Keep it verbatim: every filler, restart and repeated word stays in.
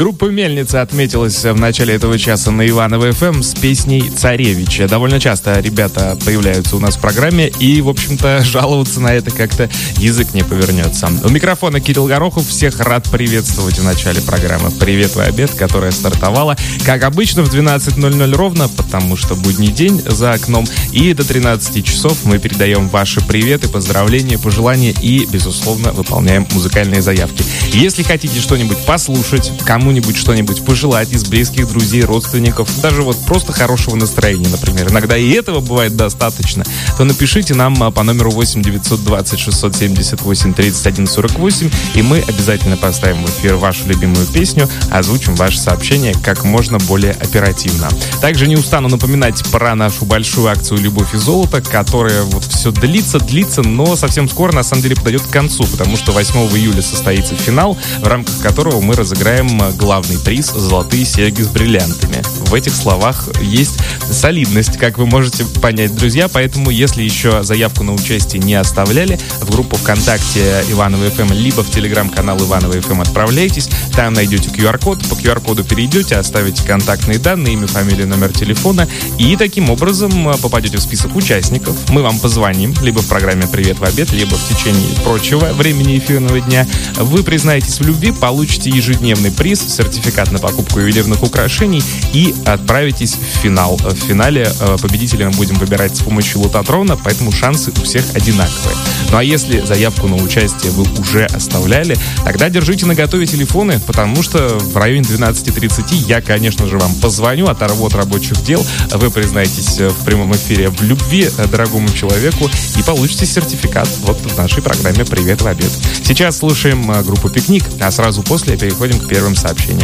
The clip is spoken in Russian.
Группа «Мельница» отметилась в начале этого часа на Иваново эф эм с песней «Царевич». Довольно часто ребята появляются у нас в программе, и, в общем-то, жаловаться на это как-то язык не повернется. У микрофона Кирилл Горохов. Всех рад приветствовать в начале программы «Привет, вы обед», которая стартовала, как обычно, в двенадцать ноль ноль ровно, потому что будний день за окном. И до тринадцати часов мы передаем ваши приветы, поздравления, пожелания и, безусловно, выполняем музыкальные заявки. Если хотите что-нибудь послушать, кому-нибудь что-нибудь пожелать из близких, друзей, родственников, даже вот просто хорошего настроения, например, иногда и этого бывает достаточно, то напишите нам по номеру восемь девятьсот двадцать шестьсот семьдесят восемь тридцать один сорок восемь, и мы обязательно поставим в эфир вашу любимую песню, озвучим ваше сообщение как можно более оперативно. Также не устану напоминать про нашу большую акцию «Любовь и золото», которая вот все длится, длится, но совсем скоро, на самом деле, подойдет к концу, потому что восьмого июля состоится финал, в рамках которого мы разыграем главный приз — золотые серьги с бриллиантами. В этих словах есть солидность, как вы можете понять, друзья, поэтому если еще заявку на участие не оставляли, в группу ВКонтакте Иваново эф эм, либо в телеграм-канал Иваново эф эм отправляйтесь, там найдете ку ар код, по ку ар коду перейдете, оставите контактные данные, имя, фамилия, номер телефона, и таким образом попадете в список участников. Мы вам позвоним, либо в программе «Привет в обед», либо в течение прочего времени эфирного дня. Вы признаетесь в любви, получите ежедневный приз, сертификат на покупку ювелирных украшений и отправитесь в финал. В финале победителя мы будем выбирать с помощью лототрона, поэтому шансы у всех одинаковые. Ну а если заявку на участие вы уже оставляли, тогда держите наготове телефоны, потому что в районе двенадцати тридцати я, конечно же, вам позвоню, оторву от рабочих дел, вы признаетесь в прямом эфире в любви дорогому человеку и получите сертификат вот в нашей программе «Привет в обед». Сейчас слушаем группу «Пикник», а сразу после переходим к первым сообщениям.